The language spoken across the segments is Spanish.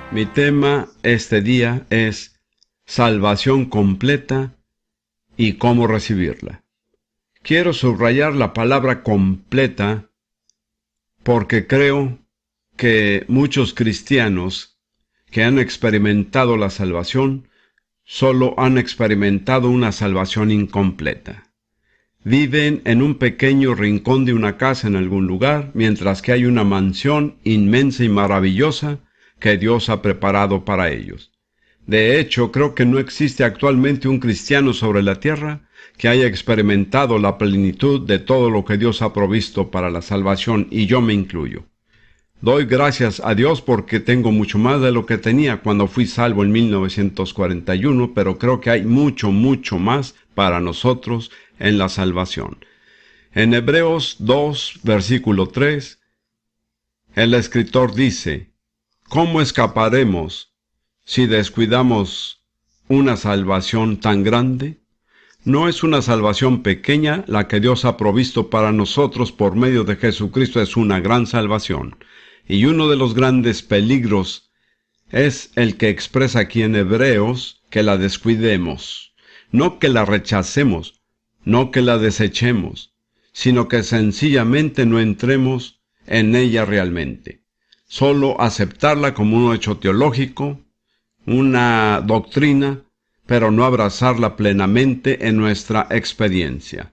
Mi tema este día es salvación completa y cómo recibirla. Quiero subrayar la palabra completa porque creo que muchos cristianos que han experimentado la salvación solo han experimentado una salvación incompleta. Viven en un pequeño rincón de una casa en algún lugar, mientras que hay una mansión inmensa y maravillosa que Dios ha preparado para ellos. De hecho, creo que no existe actualmente un cristiano sobre la tierra que haya experimentado la plenitud de todo lo que Dios ha provisto para la salvación, y yo me incluyo. Doy gracias a Dios porque tengo mucho más de lo que tenía cuando fui salvo en 1941, pero creo que hay mucho más para nosotros en la salvación. En Hebreos 2, versículo 3, el escritor dice: ¿cómo escaparemos si descuidamos una salvación tan grande? No es una salvación pequeña la que Dios ha provisto para nosotros por medio de Jesucristo, es una gran salvación. Y uno de los grandes peligros es el que expresa aquí en Hebreos, que la descuidemos. No que la rechacemos, no que la desechemos, sino que sencillamente no entremos en ella realmente. Solo aceptarla como un hecho teológico, una doctrina, pero no abrazarla plenamente en nuestra experiencia.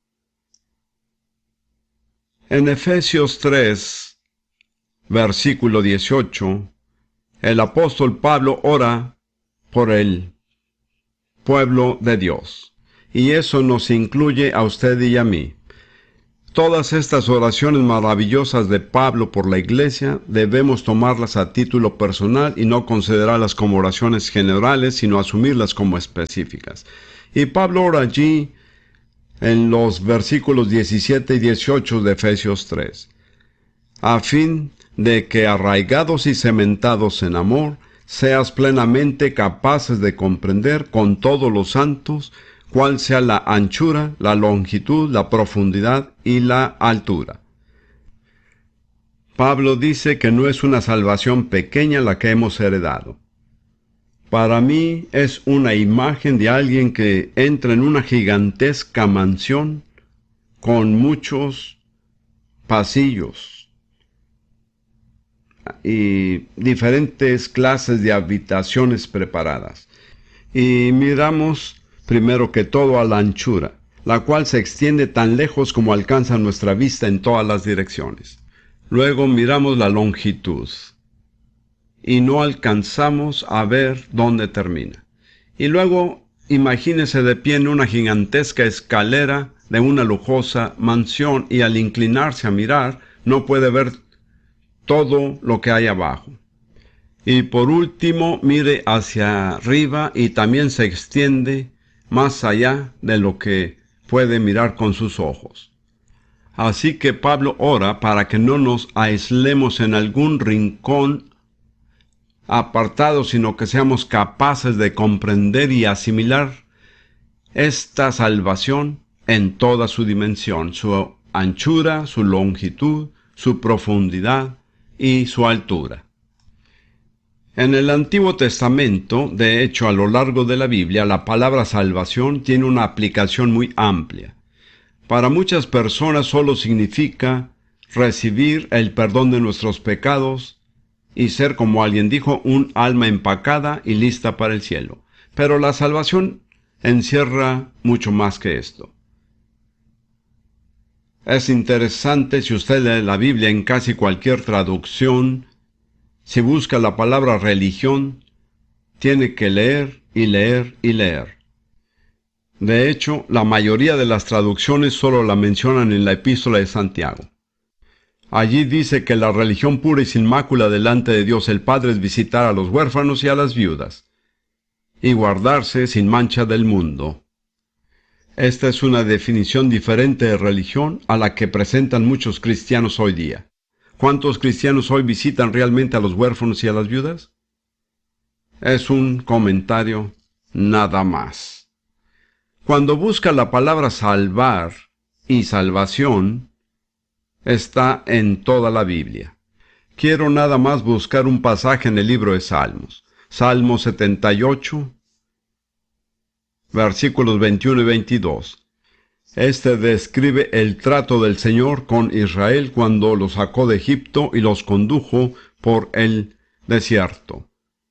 En Efesios 3, versículo 18, el apóstol Pablo ora por el pueblo de Dios, y eso nos incluye a usted y a mí. Todas estas oraciones maravillosas de Pablo por la iglesia debemos tomarlas a título personal y no considerarlas como oraciones generales, sino asumirlas como específicas. Y Pablo ora allí en los versículos 17 y 18 de Efesios 3, a fin de que, arraigados y cementados en amor, seas plenamente capaces de comprender con todos los santos cuál sea la anchura, la longitud, la profundidad y la altura. Pablo dice que no es una salvación pequeña la que hemos heredado. Para mí es una imagen de alguien que entra en una gigantesca mansión con muchos pasillos y diferentes clases de habitaciones preparadas. Y miramos primero que todo a la anchura, la cual se extiende tan lejos como alcanza nuestra vista en todas las direcciones. Luego miramos la longitud, y no alcanzamos a ver dónde termina. Y luego imagínese de pie en una gigantesca escalera de una lujosa mansión, y al inclinarse a mirar, no puede ver todo lo que hay abajo. Y por último, mire hacia arriba y también se extiende más allá de lo que puede mirar con sus ojos. Así que Pablo ora para que no nos aislemos en algún rincón apartado, sino que seamos capaces de comprender y asimilar esta salvación en toda su dimensión, su anchura, su longitud, su profundidad y su altura. En el Antiguo Testamento, de hecho a lo largo de la Biblia, la palabra salvación tiene una aplicación muy amplia. Para muchas personas solo significa recibir el perdón de nuestros pecados y ser, como alguien dijo, un alma empacada y lista para el cielo. Pero la salvación encierra mucho más que esto. Es interesante, si usted lee la Biblia en casi cualquier traducción, si busca la palabra religión, tiene que leer y leer y leer. De hecho, la mayoría de las traducciones solo la mencionan en la Epístola de Santiago. Allí dice que la religión pura y sin mácula delante de Dios el Padre es visitar a los huérfanos y a las viudas, y guardarse sin mancha del mundo. Esta es una definición diferente de religión a la que presentan muchos cristianos hoy día. ¿Cuántos cristianos hoy visitan realmente a los huérfanos y a las viudas? Es un comentario nada más. Cuando busca la palabra salvar y salvación, está en toda la Biblia. Quiero nada más buscar un pasaje en el libro de Salmos. Salmo 78, versículos 21 y 22. Este describe el trato del Señor con Israel cuando los sacó de Egipto y los condujo por el desierto.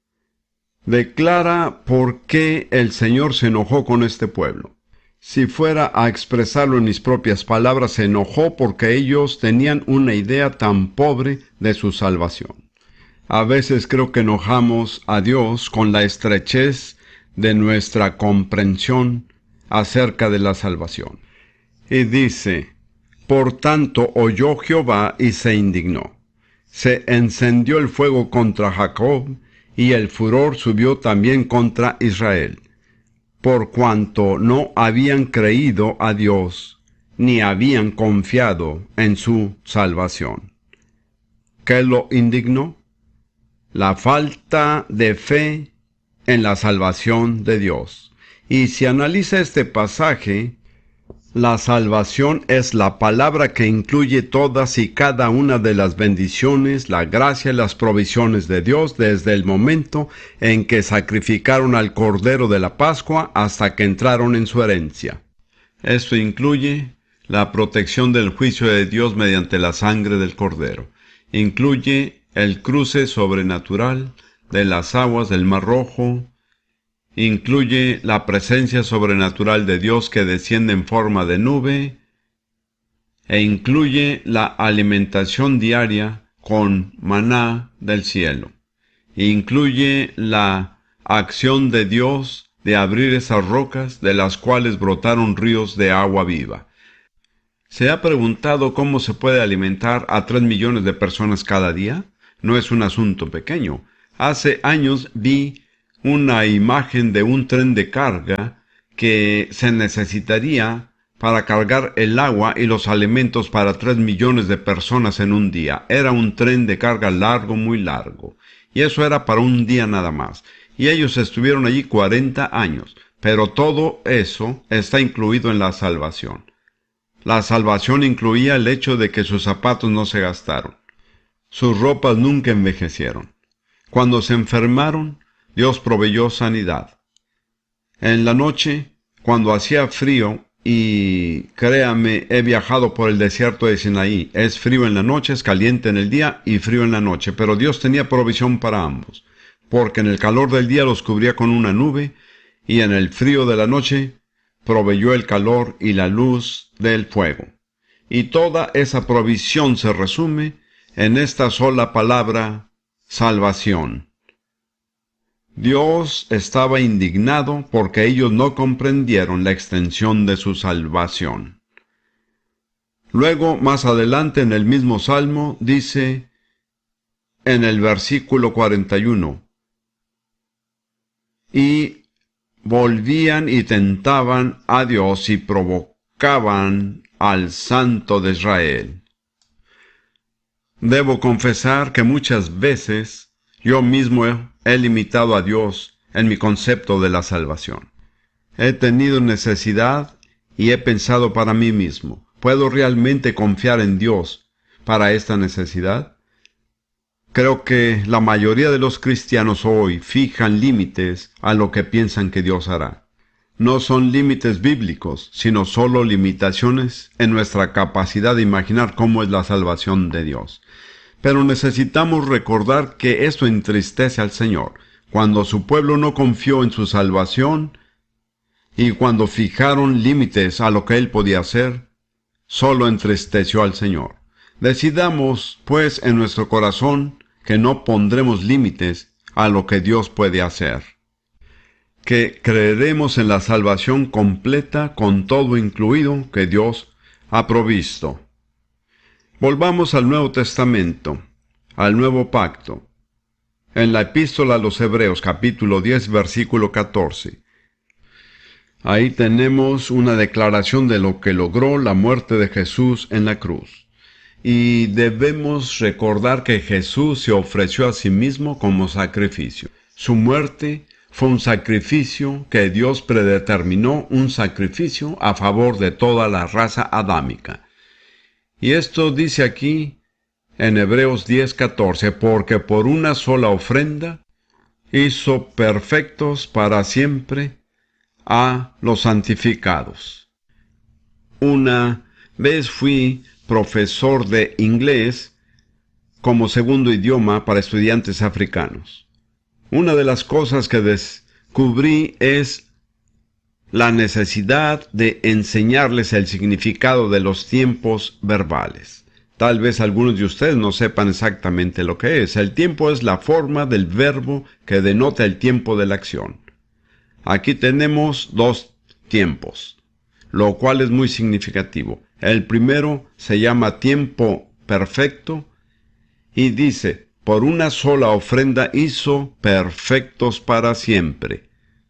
Declara por qué el Señor se enojó con este pueblo. Si fuera a expresarlo en mis propias palabras, se enojó porque ellos tenían una idea tan pobre de su salvación. A veces creo que enojamos a Dios con la estrechez de nuestra comprensión acerca de la salvación. Y dice, por tanto oyó Jehová y se indignó. Se encendió el fuego contra Jacob, y el furor subió también contra Israel, por cuanto no habían creído a Dios, ni habían confiado en su salvación. ¿Qué lo indignó? La falta de fe en la salvación de Dios. Y si analiza este pasaje, la salvación es la palabra que incluye todas y cada una de las bendiciones, la gracia y las provisiones de Dios desde el momento en que sacrificaron al Cordero de la Pascua hasta que entraron en su herencia. Esto incluye la protección del juicio de Dios mediante la sangre del Cordero. Incluye el cruce sobrenatural de las aguas del Mar Rojo. Incluye la presencia sobrenatural de Dios que desciende en forma de nube, e incluye la alimentación diaria con maná del cielo. Incluye la acción de Dios de abrir esas rocas de las cuales brotaron ríos de agua viva. ¿Se ha preguntado cómo se puede alimentar a 3 millones de personas cada día? No es un asunto pequeño. Hace años vi una imagen de un tren de carga que se necesitaría para cargar el agua y los alimentos para 3 millones de personas en un día. Era un tren de carga largo, muy largo. Y eso era para un día nada más. Y ellos estuvieron allí 40 años. Pero todo eso está incluido en la salvación. La salvación incluía el hecho de que sus zapatos no se gastaron. Sus ropas nunca envejecieron. Cuando se enfermaron, Dios proveyó sanidad. En la noche, cuando hacía frío, y créame, he viajado por el desierto de Sinaí, es frío en la noche, es caliente en el día y frío en la noche, pero Dios tenía provisión para ambos, porque en el calor del día los cubría con una nube, y en el frío de la noche proveyó el calor y la luz del fuego. Y toda esa provisión se resume en esta sola palabra, salvación. Dios estaba indignado porque ellos no comprendieron la extensión de su salvación. Luego, más adelante en el mismo Salmo, dice en el versículo 41, y volvían y tentaban a Dios y provocaban al Santo de Israel. Debo confesar que muchas veces yo mismo he limitado a Dios en mi concepto de la salvación. He tenido necesidad y he pensado para mí mismo, ¿puedo realmente confiar en Dios para esta necesidad? Creo que la mayoría de los cristianos hoy fijan límites a lo que piensan que Dios hará. No son límites bíblicos, sino solo limitaciones en nuestra capacidad de imaginar cómo es la salvación de Dios. Pero necesitamos recordar que esto entristece al Señor. Cuando su pueblo no confió en su salvación y cuando fijaron límites a lo que Él podía hacer, solo entristeció al Señor. Decidamos, pues, en nuestro corazón que no pondremos límites a lo que Dios puede hacer. Que creeremos en la salvación completa con todo incluido que Dios ha provisto. Volvamos al Nuevo Testamento, al Nuevo Pacto. En la Epístola a los Hebreos, capítulo 10, versículo 14. Ahí tenemos una declaración de lo que logró la muerte de Jesús en la cruz. Y debemos recordar que Jesús se ofreció a sí mismo como sacrificio. Su muerte fue un sacrificio que Dios predeterminó, un sacrificio a favor de toda la raza adámica. Y esto dice aquí en Hebreos 10:14, porque por una sola ofrenda hizo perfectos para siempre a los santificados. Una vez fui profesor de inglés como segundo idioma para estudiantes africanos. Una de las cosas que descubrí es la necesidad de enseñarles el significado de los tiempos verbales. Tal vez algunos de ustedes no sepan exactamente lo que es. El tiempo es la forma del verbo que denota el tiempo de la acción. Aquí tenemos dos tiempos, lo cual es muy significativo. El primero se llama tiempo perfecto y dice, por una sola ofrenda hizo perfectos para siempre.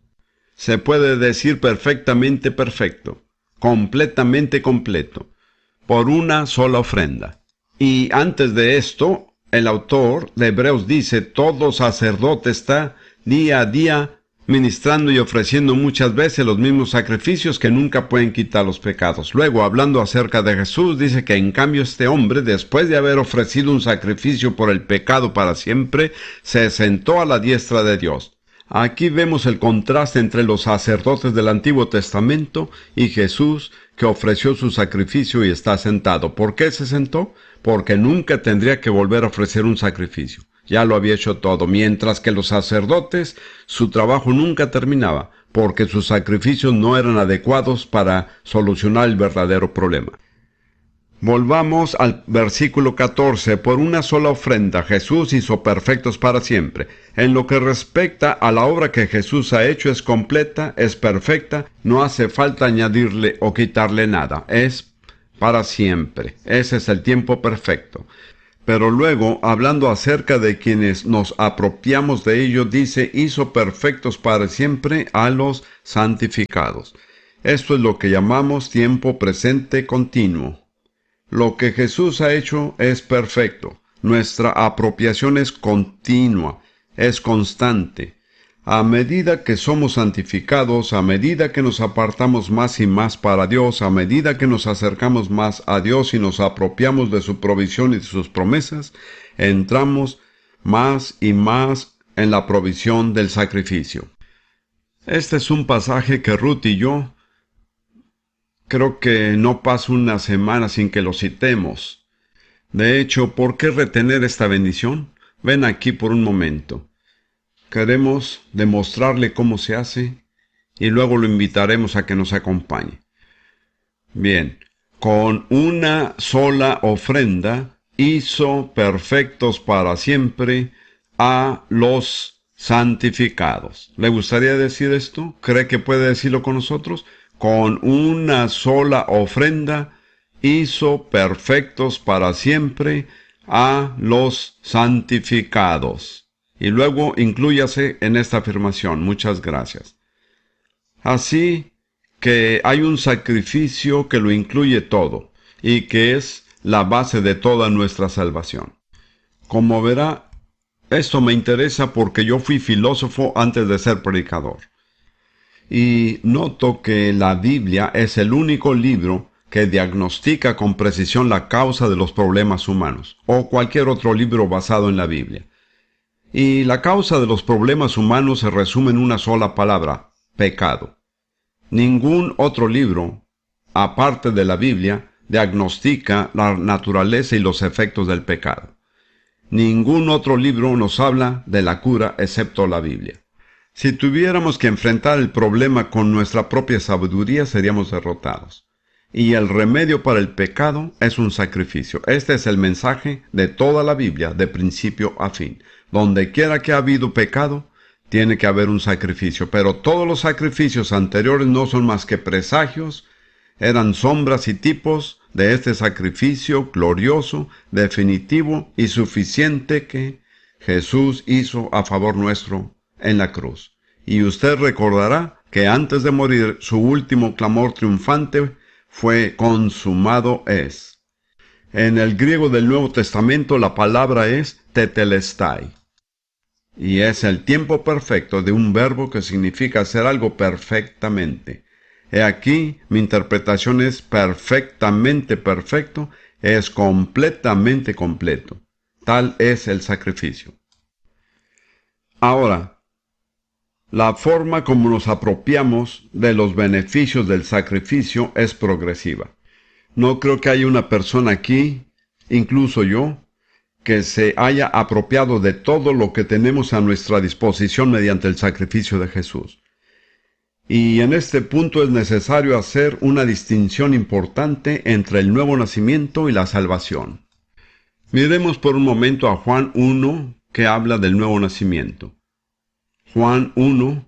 Se puede decir perfectamente perfecto, completamente completo, por una sola ofrenda. Y antes de esto, el autor de Hebreos dice, todo sacerdote está día a día ministrando y ofreciendo muchas veces los mismos sacrificios que nunca pueden quitar los pecados. Luego, hablando acerca de Jesús, dice que en cambio este hombre, después de haber ofrecido un sacrificio por el pecado para siempre, se sentó a la diestra de Dios. Aquí vemos el contraste entre los sacerdotes del Antiguo Testamento y Jesús, que ofreció su sacrificio y está sentado. ¿Por qué se sentó? Porque nunca tendría que volver a ofrecer un sacrificio. Ya lo había hecho todo, mientras que los sacerdotes, su trabajo nunca terminaba, porque sus sacrificios no eran adecuados para solucionar el verdadero problema. Volvamos al versículo 14. Por una sola ofrenda Jesús hizo perfectos para siempre. En lo que respecta a la obra que Jesús ha hecho es completa, es perfecta, no hace falta añadirle o quitarle nada. Es para siempre. Ese es el tiempo perfecto. Pero luego, hablando acerca de quienes nos apropiamos de ello, dice, hizo perfectos para siempre a los santificados. Esto es lo que llamamos tiempo presente continuo. Lo que Jesús ha hecho es perfecto. Nuestra apropiación es continua, es constante. A medida que somos santificados, a medida que nos apartamos más y más para Dios, a medida que nos acercamos más a Dios y nos apropiamos de su provisión y de sus promesas, entramos más y más en la provisión del sacrificio. Este es un pasaje que Ruth y yo creo que no pasa una semana sin que lo citemos. De hecho, ¿por qué retener esta bendición? Ven aquí por un momento. Queremos demostrarle cómo se hace y luego lo invitaremos a que nos acompañe. Bien, con una sola ofrenda hizo perfectos para siempre a los santificados. ¿Le gustaría decir esto? ¿Cree que puede decirlo con nosotros? Con una sola ofrenda hizo perfectos para siempre a los santificados. Y luego inclúyase en esta afirmación. Muchas gracias. Así que hay un sacrificio que lo incluye todo y que es la base de toda nuestra salvación. Como verá, esto me interesa porque yo fui filósofo antes de ser predicador. Y noto que la Biblia es el único libro que diagnostica con precisión la causa de los problemas humanos, o cualquier otro libro basado en la Biblia. Y la causa de los problemas humanos se resume en una sola palabra: pecado. Ningún otro libro, aparte de la Biblia, diagnostica la naturaleza y los efectos del pecado. Ningún otro libro nos habla de la cura excepto la Biblia. Si tuviéramos que enfrentar el problema con nuestra propia sabiduría, seríamos derrotados. Y el remedio para el pecado es un sacrificio. Este es el mensaje de toda la Biblia, de principio a fin. Donde quiera que ha habido pecado, tiene que haber un sacrificio. Pero todos los sacrificios anteriores no son más que presagios, eran sombras y tipos de este sacrificio glorioso, definitivo y suficiente que Jesús hizo a favor nuestro en la cruz. Y usted recordará que antes de morir, su último clamor triunfante fue: consumado es. En el griego del Nuevo Testamento la palabra es tetelestai. Y es el tiempo perfecto de un verbo que significa hacer algo perfectamente. He aquí, mi interpretación es perfectamente perfecto, Es completamente completo. Tal es el sacrificio. Ahora, la forma como nos apropiamos de los beneficios del sacrificio es progresiva. No creo que haya una persona aquí, incluso yo, que se haya apropiado de todo lo que tenemos a nuestra disposición mediante el sacrificio de Jesús. Y en este punto es necesario hacer una distinción importante entre el nuevo nacimiento y la salvación. Miremos por un momento a Juan 1, que habla del nuevo nacimiento. Juan 1,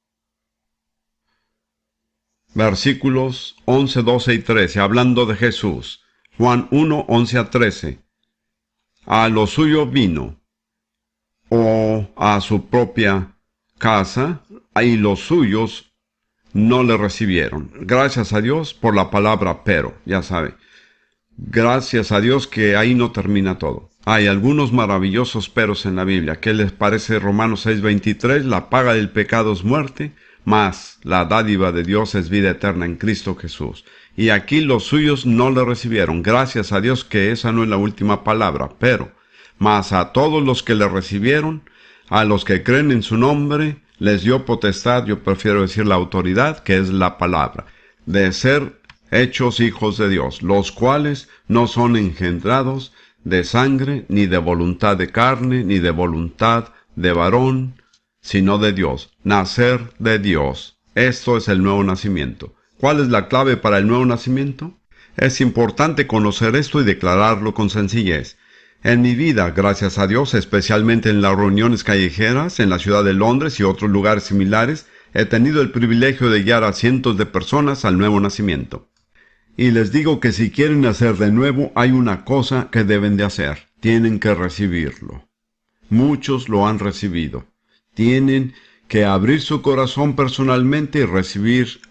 versículos 11, 12 y 13, hablando de Jesús. Juan 1, 11 a 13. A lo suyo vino, o a su propia casa, y los suyos no le recibieron. Gracias a Dios por la palabra pero, ya sabe. Gracias a Dios que ahí no termina todo. Hay algunos maravillosos peros en la Biblia. ¿Qué les parece Romanos 6:23? La paga del pecado es muerte, mas la dádiva de Dios es vida eterna en Cristo Jesús. Y aquí los suyos no le recibieron. Gracias a Dios que esa no es la última palabra, pero, mas a todos los que le recibieron, a los que creen en su nombre, les dio potestad, yo prefiero decir la autoridad, que es la palabra, de ser hechos hijos de Dios, los cuales no son engendrados de sangre, ni de voluntad de carne, ni de voluntad de varón, sino de Dios. Nacer de Dios. Esto es el nuevo nacimiento. ¿Cuál es la clave para el nuevo nacimiento? Es importante conocer esto y declararlo con sencillez. En mi vida, gracias a Dios, especialmente en las reuniones callejeras, en la ciudad de Londres y otros lugares similares, he tenido el privilegio de guiar a cientos de personas al nuevo nacimiento. Y les digo que si quieren nacer de nuevo, hay una cosa que deben de hacer. Tienen que recibirlo. Muchos lo han recibido. Tienen que abrir su corazón personalmente y recibir